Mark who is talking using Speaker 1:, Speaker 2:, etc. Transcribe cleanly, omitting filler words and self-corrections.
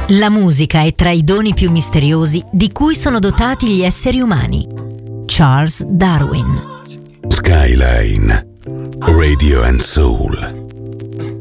Speaker 1: La musica è tra i doni più misteriosi di cui sono dotati gli esseri umani. Charles Darwin.
Speaker 2: Skyline Radio and Soul.